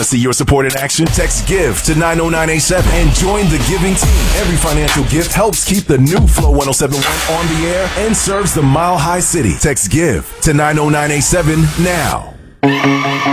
to see your support in action? Text GIVE to 90987 and join the giving team. Every financial gift helps keep the new Flow 1071 on the air and serves the Mile High City. Text GIVE to 90987 now.